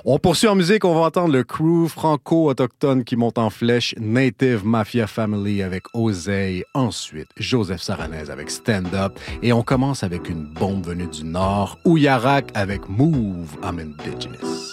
On poursuit en musique, on va entendre le crew franco-autochtone qui monte en flèche, Native Mafia Family avec Oseille, ensuite Joseph Saranez avec Stand Up, et on commence avec une bombe venue du Nord, Ouyarak avec Move, I'm Indigenous.